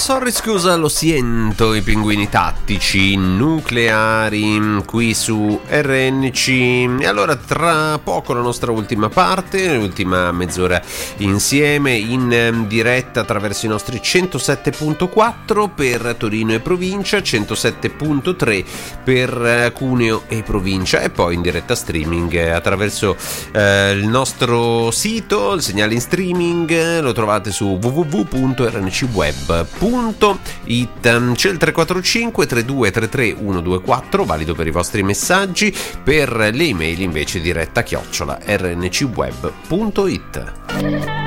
sorry, scusa, lo siento, i pinguini tattici nucleari qui su RNC. E allora tra poco la nostra ultima parte, l'ultima mezz'ora insieme in diretta attraverso i nostri 107.4 per Torino e provincia, 107.3 per Cuneo e provincia, e poi in diretta streaming attraverso il nostro sito, il segnale in streaming lo trovate su www.rncweb.it. C'è il 345 3233 124 valido per i vostri messaggi, per le email invece diretta @rncweb.it.